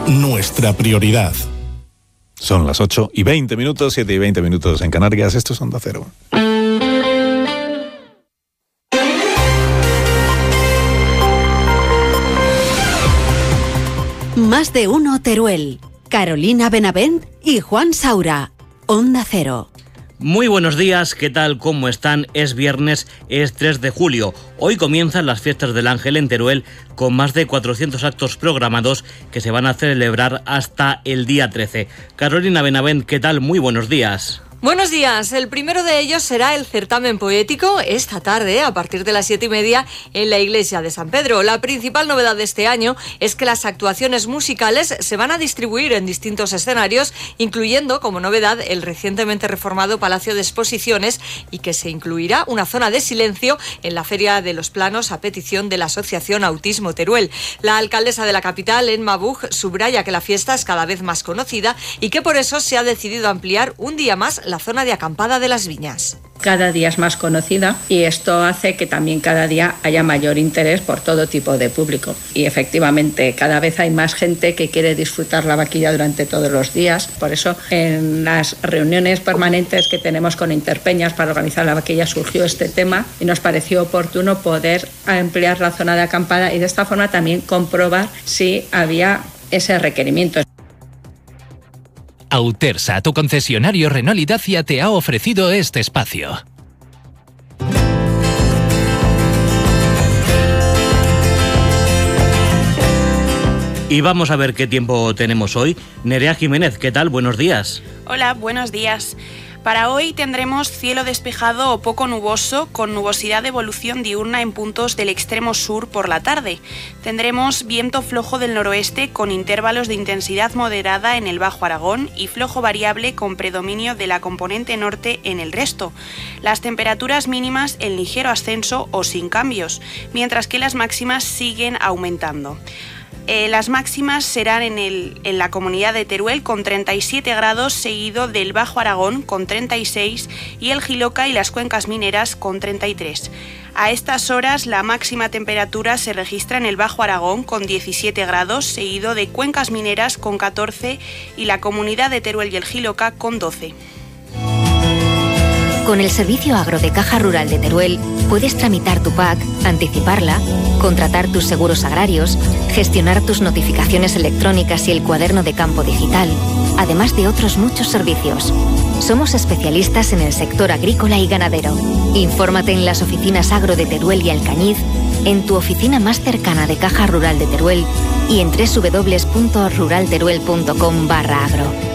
nuestra prioridad. Son las 8:20, 7:20 en Canarias. Esto es Onda Cero. Más de uno Teruel. Carolina Benavent y Juan Saura. Onda Cero. Muy buenos días, ¿qué tal? ¿Cómo están? Es viernes, es 3 de julio. Hoy comienzan las fiestas del Ángel en Teruel con más de 400 actos programados que se van a celebrar hasta el día 13. Carolina Benavent, ¿qué tal? Muy buenos días. Buenos días. El primero de ellos será el certamen poético esta tarde a partir de las 7:30 en la iglesia de San Pedro. La principal novedad de este año es que las actuaciones musicales se van a distribuir en distintos escenarios, incluyendo como novedad el recientemente reformado Palacio de Exposiciones, y que se incluirá una zona de silencio en la Feria de los Planos a petición de la Asociación Autismo Teruel. La alcaldesa de la capital, Emma Buch, subraya que la fiesta es cada vez más conocida y que por eso se ha decidido ampliar un día más la zona de acampada de las Viñas. Cada día es más conocida y esto hace que también cada día haya mayor interés por todo tipo de público. Y efectivamente cada vez hay más gente que quiere disfrutar la vaquilla durante todos los días. Por eso en las reuniones permanentes que tenemos con Interpeñas para organizar la vaquilla surgió este tema y nos pareció oportuno poder ampliar la zona de acampada y de esta forma también comprobar si había ese requerimiento. Autersa, tu concesionario Renault y Dacia, te ha ofrecido este espacio. Y vamos a ver qué tiempo tenemos hoy. Nerea Jiménez, ¿qué tal? Buenos días. Hola, buenos días. Para hoy tendremos cielo despejado o poco nuboso, con nubosidad de evolución diurna en puntos del extremo sur por la tarde. Tendremos viento flojo del noroeste con intervalos de intensidad moderada en el Bajo Aragón y flojo variable con predominio de la componente norte en el resto. Las temperaturas mínimas en ligero ascenso o sin cambios, mientras que las máximas siguen aumentando. Las máximas serán en la comunidad de Teruel con 37 grados, seguido del Bajo Aragón con 36 y el Jiloca y las cuencas mineras con 33. A estas horas la máxima temperatura se registra en el Bajo Aragón con 17 grados, seguido de cuencas mineras con 14 y la comunidad de Teruel y el Jiloca con 12. Con el servicio agro de Caja Rural de Teruel puedes tramitar tu PAC, anticiparla, contratar tus seguros agrarios, gestionar tus notificaciones electrónicas y el cuaderno de campo digital, además de otros muchos servicios. Somos especialistas en el sector agrícola y ganadero. Infórmate en las oficinas agro de Teruel y Alcañiz, en tu oficina más cercana de Caja Rural de Teruel y en www.ruralteruel.com/agro.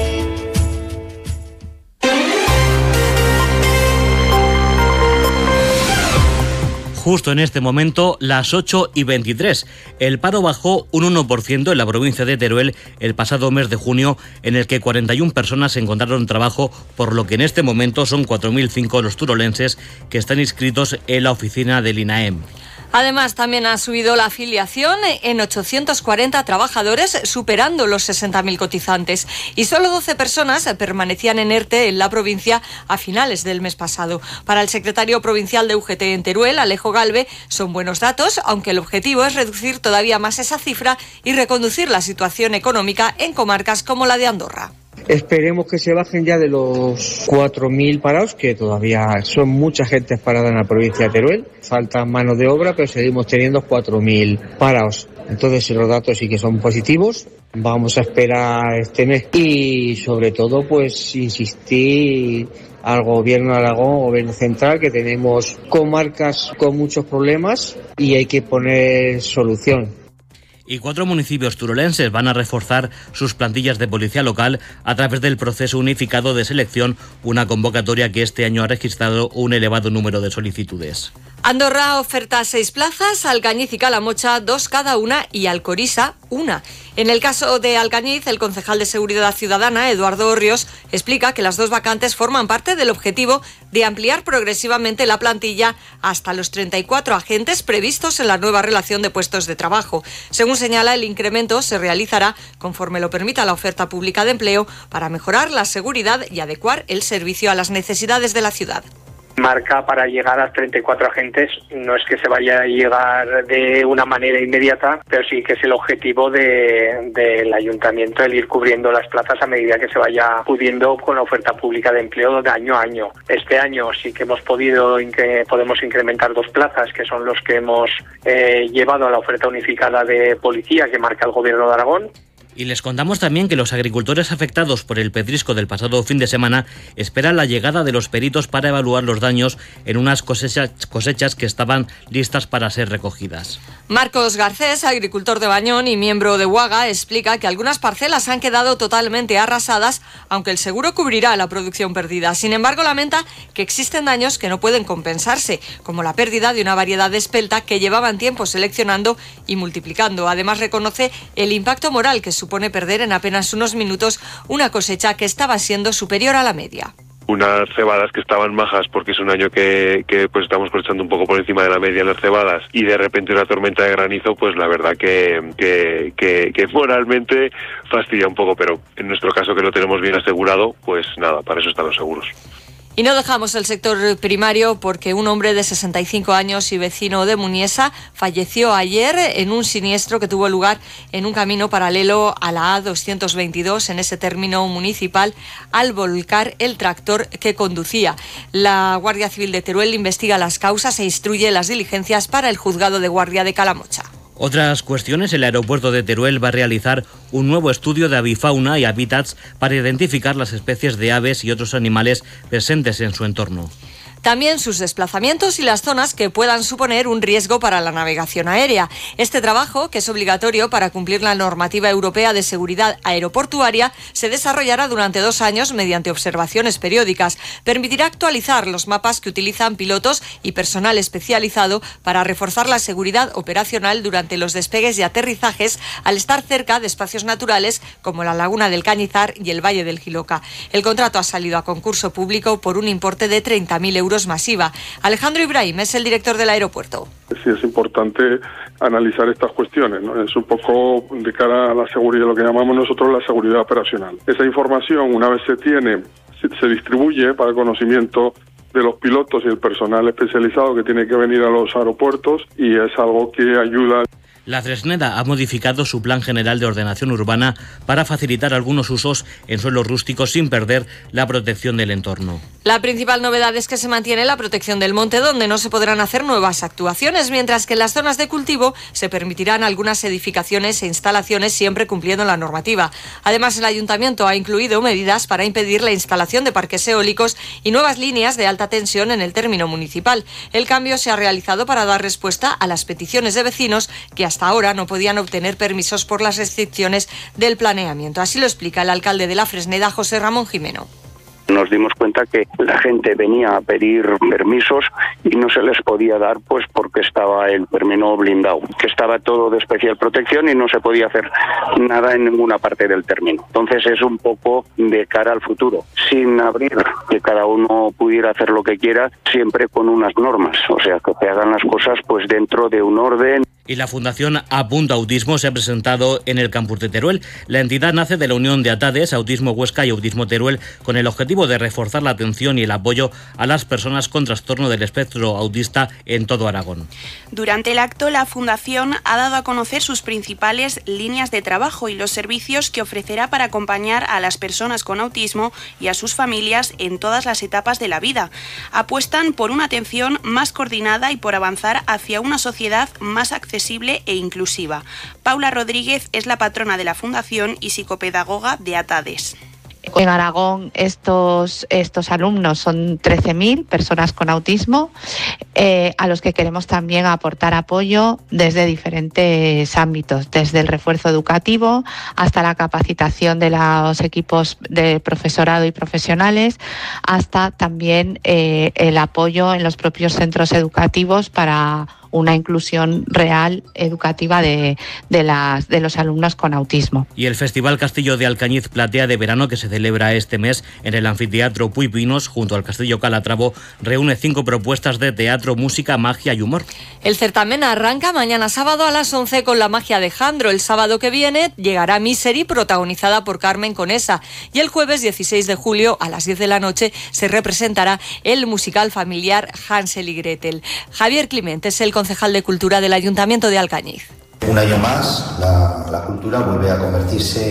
Justo en este momento, las 8:23. El paro bajó un 1% en la provincia de Teruel el pasado mes de junio, en el que 41 personas encontraron trabajo, por lo que en este momento son 4.005 los turolenses que están inscritos en la oficina del INAEM. Además, también ha subido la afiliación en 840 trabajadores, superando los 60.000 cotizantes. Y solo 12 personas permanecían en ERTE en la provincia a finales del mes pasado. Para el secretario provincial de UGT en Teruel, Alejo Galve, son buenos datos, aunque el objetivo es reducir todavía más esa cifra y reconducir la situación económica en comarcas como la de Andorra. Esperemos que se bajen ya de los 4.000 parados, que todavía son mucha gente parada en la provincia de Teruel. Falta mano de obra, pero seguimos teniendo 4.000 parados. Entonces los datos sí que son positivos. Vamos a esperar este mes y sobre todo pues insistir al gobierno de Aragón, gobierno central, que tenemos comarcas con muchos problemas y hay que poner solución. Y 4 municipios turolenses van a reforzar sus plantillas de policía local a través del proceso unificado de selección, una convocatoria que este año ha registrado un elevado número de solicitudes. Andorra oferta 6 plazas, Alcañiz y Calamocha 2 cada una y Alcorisa 1. En el caso de Alcañiz, el concejal de Seguridad Ciudadana, Eduardo Orrios, explica que las 2 vacantes forman parte del objetivo de ampliar progresivamente la plantilla hasta los 34 agentes previstos en la nueva relación de puestos de trabajo. Según señala, el incremento se realizará conforme lo permita la oferta pública de empleo para mejorar la seguridad y adecuar el servicio a las necesidades de la ciudad. marca para llegar a 34 agentes. No es que se vaya a llegar de una manera inmediata, pero sí que es el objetivo del ayuntamiento, el ir cubriendo las plazas a medida que se vaya pudiendo con la oferta pública de empleo de año a año. Este año sí que podemos incrementar 2 plazas, que son los que hemos llevado a la oferta unificada de policía que marca el Gobierno de Aragón. Y les contamos también que los agricultores afectados por el pedrisco del pasado fin de semana esperan la llegada de los peritos para evaluar los daños en unas cosechas que estaban listas para ser recogidas. Marcos Garcés, agricultor de Bañón y miembro de UAGA, explica que algunas parcelas han quedado totalmente arrasadas, aunque el seguro cubrirá la producción perdida. Sin embargo, lamenta que existen daños que no pueden compensarse, como la pérdida de una variedad de espelta que llevaban tiempo seleccionando y multiplicando. Además, reconoce el impacto moral que supone perder en apenas unos minutos una cosecha que estaba siendo superior a la media. Unas cebadas que estaban majas, porque es un año que pues estamos cosechando un poco por encima de la media en las cebadas, y de repente una tormenta de granizo, pues la verdad que moralmente fastidia un poco, pero en nuestro caso, que lo tenemos bien asegurado, pues nada, para eso están los seguros. Y no dejamos el sector primario porque un hombre de 65 años y vecino de Muniesa falleció ayer en un siniestro que tuvo lugar en un camino paralelo a la A222 en ese término municipal al volcar el tractor que conducía. La Guardia Civil de Teruel investiga las causas e instruye las diligencias para el juzgado de guardia de Calamocha. Otras cuestiones: el aeropuerto de Teruel va a realizar un nuevo estudio de avifauna y hábitats para identificar las especies de aves y otros animales presentes en su entorno. También sus desplazamientos y las zonas que puedan suponer un riesgo para la navegación aérea. Este trabajo, que es obligatorio para cumplir la normativa europea de seguridad aeroportuaria, se desarrollará durante 2 años mediante observaciones periódicas. Permitirá actualizar los mapas que utilizan pilotos y personal especializado para reforzar la seguridad operacional durante los despegues y aterrizajes al estar cerca de espacios naturales como la Laguna del Cañizar y el Valle del Jiloca. El contrato ha salido a concurso público por un importe de 30.000 euros masiva. Alejandro Ibrahim es el director del aeropuerto. Sí, es importante analizar estas cuestiones, ¿no? Es un poco de cara a la seguridad, lo que llamamos nosotros la seguridad operacional. Esa información, una vez se tiene, se distribuye para el conocimiento de los pilotos y el personal especializado que tiene que venir a los aeropuertos, y es algo que ayuda. La Fresneda ha modificado su plan general de ordenación urbana para facilitar algunos usos en suelos rústicos sin perder la protección del entorno. La principal novedad es que se mantiene la protección del monte, donde no se podrán hacer nuevas actuaciones, mientras que en las zonas de cultivo se permitirán algunas edificaciones e instalaciones siempre cumpliendo la normativa. Además, el ayuntamiento ha incluido medidas para impedir la instalación de parques eólicos y nuevas líneas de alta tensión en el término municipal. El cambio se ha realizado para dar respuesta a las peticiones de vecinos que hasta ahora no podían obtener permisos por las restricciones del planeamiento. Así lo explica el alcalde de la Fresneda, José Ramón Jimeno. Nos dimos cuenta que la gente venía a pedir permisos y no se les podía dar, pues porque estaba el término blindado, que estaba todo de especial protección y no se podía hacer nada en ninguna parte del término. Entonces es un poco de cara al futuro, sin abrir, que cada uno pudiera hacer lo que quiera, siempre con unas normas, o sea, que se hagan las cosas pues dentro de un orden. Y la Fundación Apunta Autismo se ha presentado en el campus de Teruel. La entidad nace de la unión de ATADES, Autismo Huesca y Autismo Teruel, con el objetivo de reforzar la atención y el apoyo a las personas con trastorno del espectro autista en todo Aragón. Durante el acto, la Fundación ha dado a conocer sus principales líneas de trabajo y los servicios que ofrecerá para acompañar a las personas con autismo y a sus familias en todas las etapas de la vida. Apuestan por una atención más coordinada y por avanzar hacia una sociedad más accesible e inclusiva. Paula Rodríguez es la patrona de la Fundación y psicopedagoga de ATADES. En Aragón estos alumnos son 13.000 personas con autismo, a los que queremos también aportar apoyo desde diferentes ámbitos, desde el refuerzo educativo hasta la capacitación de los equipos de profesorado y profesionales, hasta también el apoyo en los propios centros educativos para una inclusión real educativa de los alumnos con autismo. Y el Festival Castillo de Alcañiz Platea de Verano, que se celebra este mes en el Anfiteatro Puy Pinos, junto al Castillo Calatravo, reúne 5 propuestas de teatro, música, magia y humor. El certamen arranca mañana sábado a las 11 con La magia de Jandro. El sábado que viene llegará Misery, protagonizada por Carmen Conesa. Y el jueves 16 de julio a las 10 de la noche se representará el musical familiar Hansel y Gretel. Javier Clement es el concejal de Cultura del Ayuntamiento de Alcañiz. Un año más, la cultura vuelve a convertirse